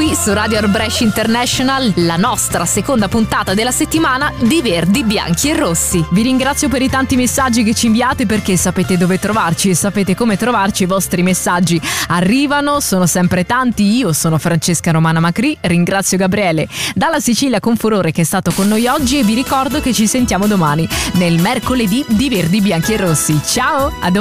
qui su Radio Brescia International, la nostra seconda puntata della settimana di Verdi, Bianchi e Rossi. Vi ringrazio per i tanti messaggi che ci inviate, perché sapete dove trovarci e sapete come trovarci. I vostri messaggi arrivano, sono sempre tanti. Io sono Francesca Romana Macri, ringrazio Gabriele dalla Sicilia con furore che è stato con noi oggi, e vi ricordo che ci sentiamo domani nel mercoledì di Verdi, Bianchi e Rossi. Ciao, a domani.